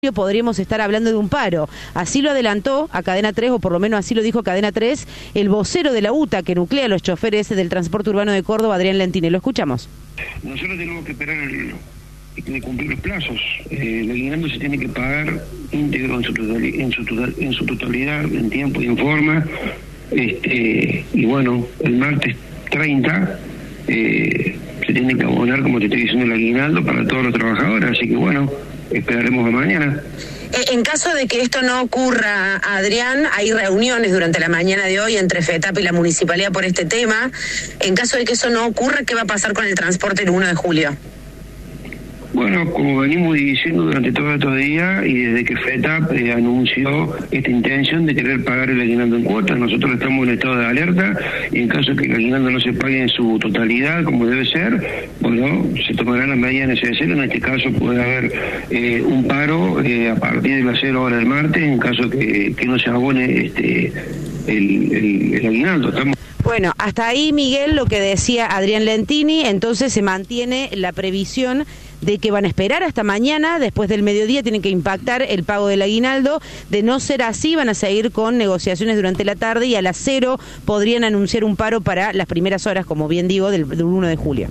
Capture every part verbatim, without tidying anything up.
podríamos estar hablando de un paro. Así lo adelantó a Cadena tres, o por lo menos así lo dijo Cadena tres, el vocero de la U T A, que nuclea a los choferes del transporte urbano de Córdoba, Adrián Lentini. Lo escuchamos. Nosotros tenemos que esperar el, de cumplir los plazos. Eh, el aguinaldo se tiene que pagar íntegro en su, total, en, su total, en su totalidad, en tiempo y en forma. Este, y bueno, el martes treinta eh, se tiene que abonar, como te estoy diciendo, el aguinaldo para todos los trabajadores. Así que bueno, esperaremos a mañana. En caso de que esto no ocurra, Adrián, hay reuniones durante la mañana de hoy entre FETAP y la Municipalidad por este tema. En caso de que eso no ocurra, ¿qué va a pasar con el transporte el uno de julio? Bueno, como venimos diciendo durante todos estos días y desde que FETAP eh, anunció esta intención de querer pagar el aguinaldo en cuotas, nosotros estamos en estado de alerta y en caso de que el aguinaldo no se pague en su totalidad como debe ser, bueno, se tomarán las medidas necesarias. En este caso puede haber eh, un paro eh, a partir de las cero horas del martes en caso que, que no se abone este el, el, el aguinaldo. Estamos Bueno, hasta ahí, Miguel, lo que decía Adrián Lentini. Entonces se mantiene la previsión de que van a esperar hasta mañana, después del mediodía tienen que impactar el pago del aguinaldo. De no ser así, van a seguir con negociaciones durante la tarde y a las cero podrían anunciar un paro para las primeras horas, como bien digo, del, del uno de julio.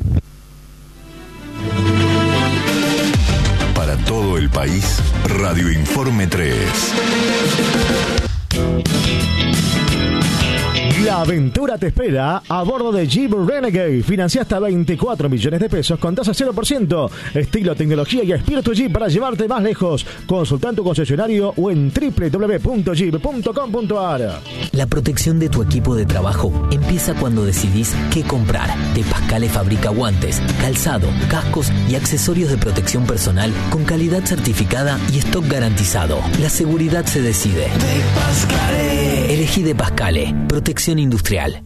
Para todo el país, Radio Informe tres. La aventura te espera a bordo de Jeep Renegade. Financia hasta veinticuatro millones de pesos con tasa cero por ciento. Estilo, tecnología y espíritu Jeep para llevarte más lejos. Consulta en tu concesionario o en doble u doble u doble u punto jeep punto com punto a r. La protección de tu equipo de trabajo empieza cuando decidís qué comprar. De Pascale fabrica guantes, calzado, cascos y accesorios de protección personal con calidad certificada y stock garantizado. La seguridad se decide. De Pascale. Elegí De Pascale. Protección industrial.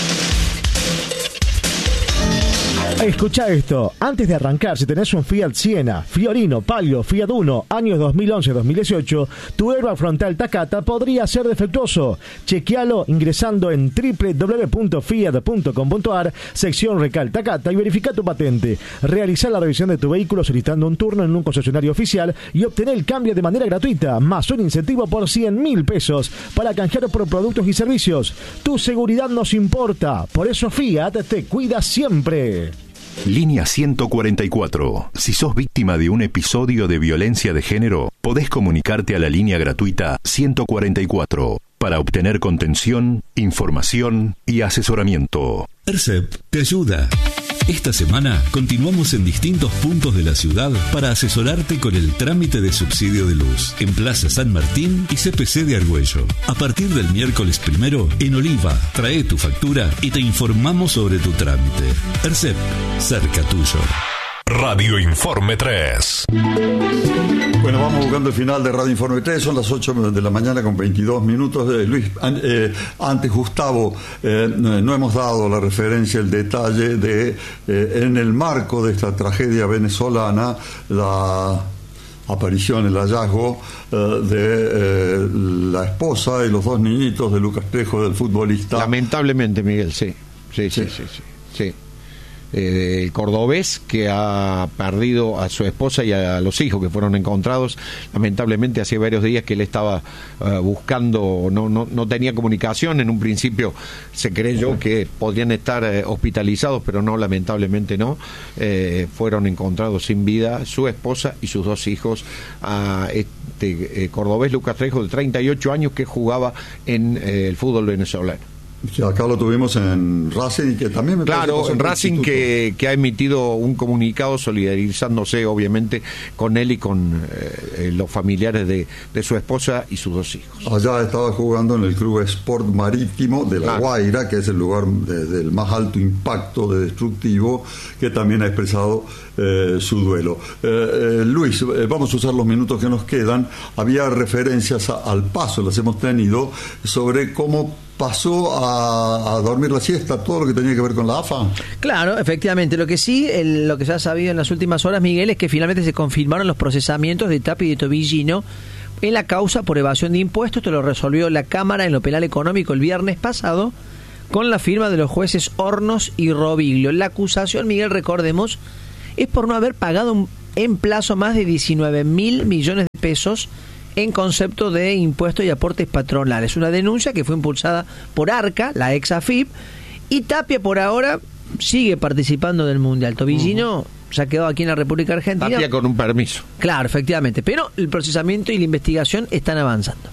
Escucha esto, antes de arrancar, si tenés un Fiat Siena, Fiorino, Palio, Fiat Uno, años dos mil once a dos mil dieciocho, tu airbag frontal Takata podría ser defectuoso. Chequealo ingresando en doble u doble u doble u punto fiat punto com punto a r, sección Recal Takata, y verifica tu patente. Realiza la revisión de tu vehículo solicitando un turno en un concesionario oficial y obtener el cambio de manera gratuita, más un incentivo por cien mil pesos para canjear por productos y servicios. Tu seguridad nos importa, por eso Fiat te cuida siempre. Línea ciento cuarenta y cuatro. Si sos víctima de un episodio de violencia de género, podés comunicarte a la línea gratuita ciento cuarenta y cuatro para obtener contención, información y asesoramiento. ERCEP te ayuda. Esta semana continuamos en distintos puntos de la ciudad para asesorarte con el trámite de subsidio de luz en Plaza San Martín y C P C de Argüello. A partir del miércoles primero, en Oliva, trae tu factura y te informamos sobre tu trámite. ERCEP, cerca tuyo. Radio Informe tres. Bueno, vamos buscando el final de Radio Informe tres, son las ocho de la mañana con veintidós minutos. Eh, Luis, an, eh, antes Gustavo, eh, no hemos dado la referencia, el detalle de, eh, en el marco de esta tragedia venezolana, la aparición, el hallazgo eh, de eh, la esposa y los dos niñitos de Lucas Trejo, del futbolista. Lamentablemente, Miguel, sí, sí, sí, sí, sí, sí. sí. Eh, el cordobés que ha perdido a su esposa y a los hijos que fueron encontrados lamentablemente hace varios días, que él estaba uh, buscando, no, no, no tenía comunicación. En un principio se creyó que podrían estar eh, hospitalizados, pero no, lamentablemente no. Eh, fueron encontrados sin vida su esposa y sus dos hijos, a este eh, cordobés Lucas Trejo, de treinta y ocho años, que jugaba en eh, el fútbol venezolano. Que acá lo tuvimos en Racing, que también me claro, en Racing que, que ha emitido un comunicado solidarizándose obviamente con él y con eh, los familiares de, de su esposa y sus dos hijos. Allá estaba jugando en el Club Sport Marítimo de La claro. Guaira, que es el lugar de, del más alto impacto de destructivo, que también ha expresado eh, su duelo. Eh, eh, Luis, eh, vamos a usar los minutos que nos quedan. Había referencias a, al paso, las hemos tenido, sobre cómo pasó a, a dormir la siesta, todo lo que tenía que ver con la A F A. Claro, efectivamente. Lo que sí, el, lo que se ha sabido en las últimas horas, Miguel, es que finalmente se confirmaron los procesamientos de Tapia y de Tobillino en la causa por evasión de impuestos. Esto lo resolvió la Cámara en lo penal económico el viernes pasado con la firma de los jueces Hornos y Roviglio. La acusación, Miguel, recordemos, es por no haber pagado un en plazo más de diecinueve mil millones de pesos en concepto de impuestos y aportes patronales. Una denuncia que fue impulsada por ARCA, la ex AFIP, y Tapia por ahora sigue participando del Mundial. Tobillino uh-huh. ya quedó aquí en la República Argentina. Tapia con un permiso. Claro, efectivamente, pero el procesamiento y la investigación están avanzando.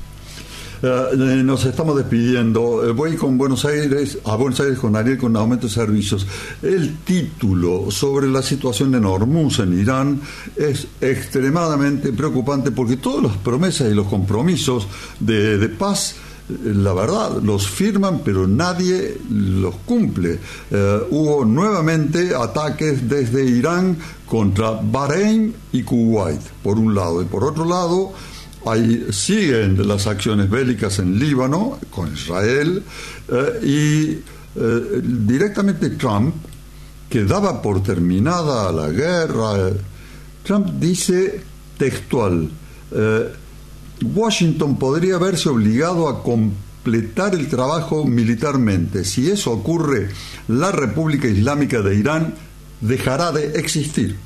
Uh, nos estamos despidiendo. Voy con Buenos Aires, a Buenos Aires con Ariel con aumento de servicios. El título sobre la situación en Hormuz, en Irán, es extremadamente preocupante porque todas las promesas y los compromisos de, de paz, la verdad, los firman, pero nadie los cumple. Uh, hubo nuevamente ataques desde Irán contra Bahrein y Kuwait, por un lado, y por otro lado, ahí siguen las acciones bélicas en Líbano, con Israel, eh, y eh, directamente Trump, que daba por terminada la guerra, eh, Trump dice textual, eh, Washington podría verse obligado a completar el trabajo militarmente. Si eso ocurre, la República Islámica de Irán dejará de existir.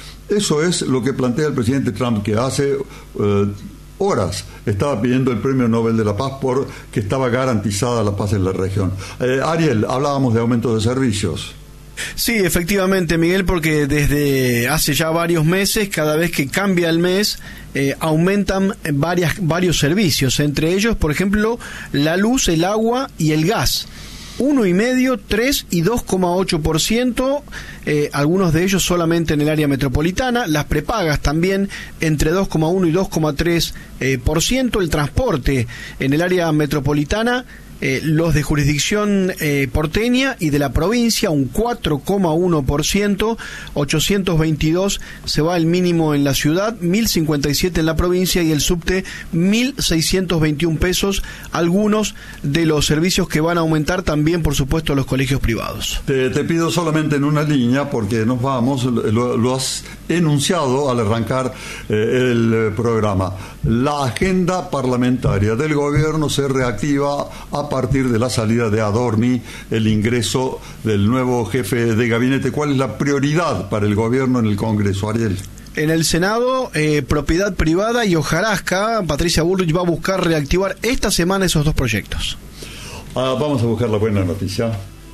Eso es lo que plantea el presidente Trump, que hace eh, horas estaba pidiendo el Premio Nobel de la Paz porque estaba garantizada la paz en la región. Eh, Ariel, hablábamos de aumento de servicios. Sí, efectivamente, Miguel, porque desde hace ya varios meses, cada vez que cambia el mes, eh, aumentan varias, varios servicios, entre ellos, por ejemplo, la luz, el agua y el gas. uno y medio, tres y dos coma ocho por ciento, eh, algunos de ellos solamente en el área metropolitana, las prepagas también entre dos coma uno y dos coma tres eh, por ciento, el transporte en el área metropolitana, eh, los de jurisdicción eh, porteña y de la provincia un cuatro coma uno por ciento, ochocientos veintidós se va el mínimo en la ciudad, mil cincuenta y siete en la provincia y el subte mil seiscientos veintiún pesos, algunos de los servicios que van a aumentar también, por supuesto, los colegios privados. Te, te pido solamente en una línea porque nos vamos, lo, lo has enunciado al arrancar eh, el programa. La agenda parlamentaria del gobierno se reactiva a partir de la salida de Adorni, el ingreso del nuevo jefe de gabinete. ¿Cuál es la prioridad para el gobierno en el Congreso, Ariel? En el Senado, eh, propiedad privada y hojarasca. Patricia Bullrich va a buscar reactivar esta semana esos dos proyectos. Ah, vamos a buscar la buena noticia.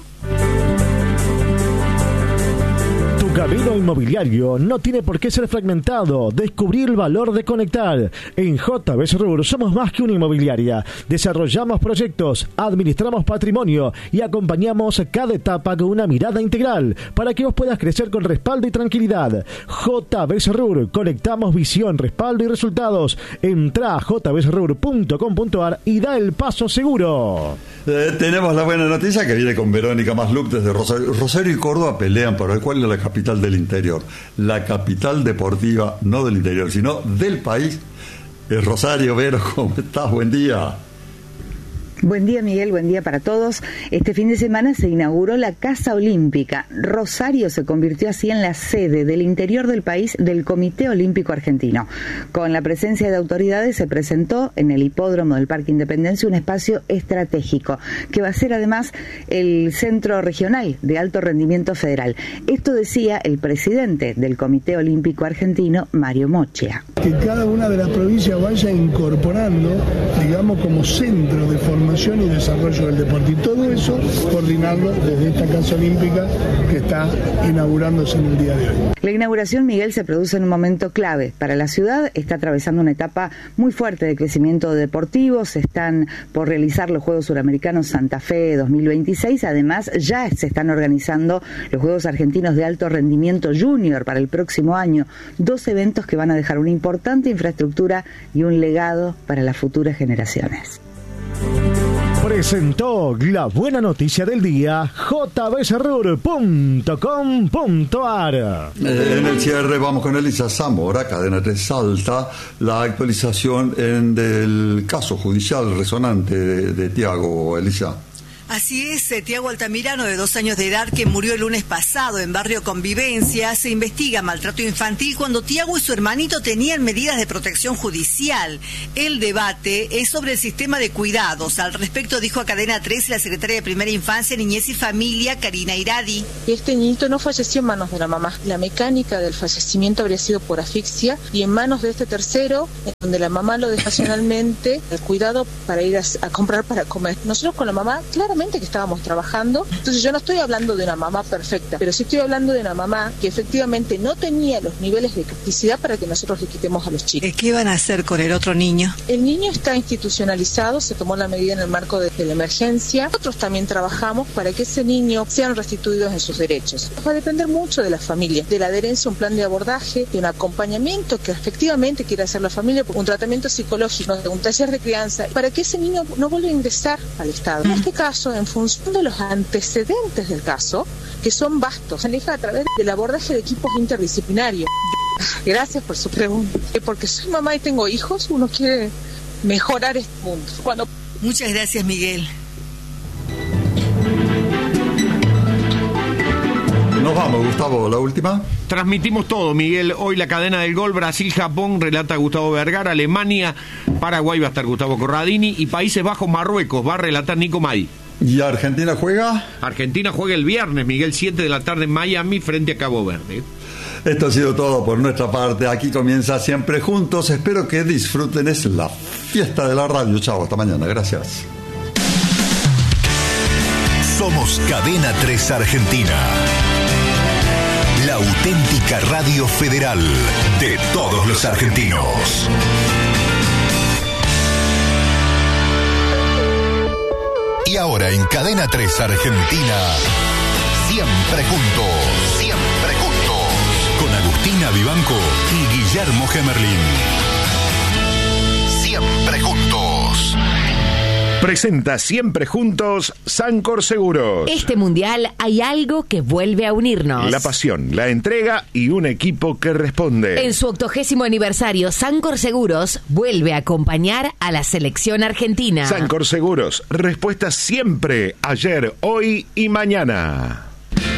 Camino inmobiliario no tiene por qué ser fragmentado. Descubrir el valor de conectar. En J B S R U R somos más que una inmobiliaria. Desarrollamos proyectos, administramos patrimonio y acompañamos cada etapa con una mirada integral para que vos puedas crecer con respaldo y tranquilidad. J B S R U R, conectamos visión, respaldo y resultados. Entrá a j b s r u r punto com punto a r y da el paso seguro. Eh, tenemos la buena noticia que viene con Verónica Masluc desde Rosario. Rosario y Córdoba pelean por el cual es la capital del interior. La capital deportiva, no del interior, sino del país, es Rosario. Vero, ¿cómo estás? Buen día. Buen día, Miguel, buen día para todos. Este fin de semana se inauguró la Casa Olímpica. Rosario se convirtió así en la sede del interior del país del Comité Olímpico Argentino. Con la presencia de autoridades se presentó en el hipódromo del Parque Independencia un espacio estratégico que va a ser además el centro regional de alto rendimiento federal. Esto decía el presidente del Comité Olímpico Argentino, Mario Mochia. Que cada una de las provincias vaya incorporando, digamos, como centro de formación y desarrollo del deporte, y todo eso coordinarlo desde esta Casa Olímpica que está inaugurándose en el día de hoy. La inauguración, Miguel, se produce en un momento clave para la ciudad. Está atravesando una etapa muy fuerte de crecimiento deportivo. Se están por realizar los Juegos Suramericanos Santa Fe dos mil veintiséis. Además, ya se están organizando los Juegos Argentinos de Alto Rendimiento Junior para el próximo año. Dos eventos que van a dejar una importante infraestructura y un legado para las futuras generaciones. Presentó la buena noticia del día j b s r u r punto com punto a r. En el cierre vamos con Elisa Zamora, Cadena tres Salta, la actualización en del caso judicial resonante de, de Tiago. Elisa. Así es, Tiago Altamirano, de dos años de edad, que murió el lunes pasado en Barrio Convivencia. Se investiga maltrato infantil cuando Tiago y su hermanito tenían medidas de protección judicial. El debate es sobre el sistema de cuidados. Al respecto dijo a Cadena tres la secretaria de Primera Infancia, Niñez y Familia, Karina Iradi. Este niñito no falleció en manos de la mamá. La mecánica del fallecimiento habría sido por asfixia y en manos de este tercero, en donde la mamá lo deja ocasionalmente el cuidado para ir a, a comprar para comer. Nosotros con la mamá, claramente que estábamos trabajando, entonces yo no estoy hablando de una mamá perfecta, pero sí estoy hablando de una mamá que efectivamente no tenía los niveles de capacidad para que nosotros le quitemos a los chicos. ¿Qué van a hacer con el otro niño? El niño está institucionalizado, se tomó la medida en el marco de, de la emergencia. Nosotros también trabajamos para que ese niño sean restituidos en sus derechos. Va a depender mucho de la familia, de la adherencia a un plan de abordaje, de un acompañamiento que efectivamente quiera hacer la familia, un tratamiento psicológico, un taller de crianza, para que ese niño no vuelva a ingresar al Estado. En este caso, en función de los antecedentes del caso, que son vastos, se aleja a través del abordaje de equipos interdisciplinarios. Gracias por su pregunta. Porque soy mamá y tengo hijos, uno quiere mejorar este mundo. Cuando... Muchas gracias, Miguel. Nos vamos, Gustavo, la última. Transmitimos todo, Miguel. Hoy la cadena del gol, Brasil-Japón, relata Gustavo Vergara. Alemania, Paraguay va a estar Gustavo Corradini. Y Países Bajos, Marruecos, va a relatar Nico May. ¿Y Argentina juega? Argentina juega el viernes, Miguel, siete de la tarde en Miami, frente a Cabo Verde. Esto ha sido todo por nuestra parte. Aquí comienza Siempre Juntos. Espero que disfruten. Es la fiesta de la radio. Chao, hasta mañana. Gracias. Somos Cadena tres Argentina. La auténtica radio federal de todos los argentinos. Y ahora en Cadena tres Argentina, Siempre Juntos. Siempre Juntos. Con Agustina Vivanco y Guillermo Gemerlin. Siempre Juntos. Presenta Siempre Juntos Sancor Seguros. Este mundial hay algo que vuelve a unirnos. La pasión, la entrega y un equipo que responde. En su octogésimo aniversario, Sancor Seguros vuelve a acompañar a la selección argentina. Sancor Seguros, respuesta siempre, ayer, hoy y mañana.